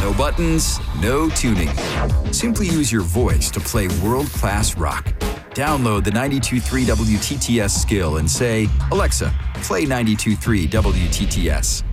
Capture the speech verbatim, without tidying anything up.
No buttons, no tuning. Simply use your voice to play world-class rock. Download the ninety-two point three W T T S skill and say, Alexa, play ninety-two point three W T T S.